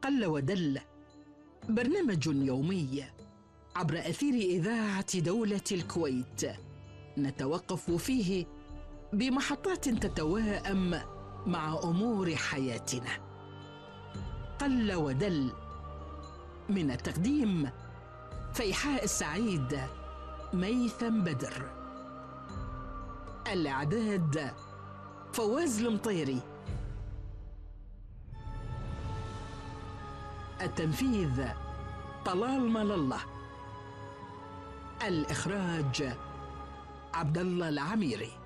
قل ودل، برنامج يومي عبر أثير إذاعة دولة الكويت، نتوقف فيه بمحطات تتواءم مع أمور حياتنا. قل ودل، من التقديم فيحاء السعيد، ميثم بدر. الإعداد فواز المطيري. التنفيذ طلال مال الله. الإخراج عبد الله العميري.